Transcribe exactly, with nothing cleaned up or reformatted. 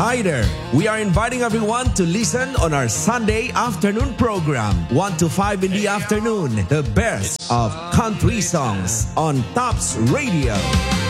Hi there. We are inviting everyone to listen on our Sunday afternoon program, one to five in the afternoon. The best of country songs on Tops Radio.